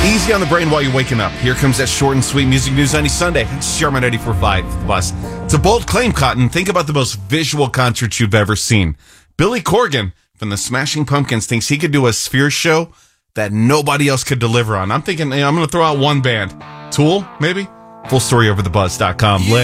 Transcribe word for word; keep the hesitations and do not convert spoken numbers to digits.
Easy on the brain while you're waking up. Here comes that short and sweet music news on any Sunday. It's Sharma ninety-four point five, The Buzz. It's a bold claim, Cotton. Think about the most visual concert you've ever seen. Billy Corgan from the Smashing Pumpkins thinks he could do a Sphere show that nobody else could deliver on. I'm thinking, hey, I'm going to throw out one band. Tool, maybe? Full story over the buzz dot com.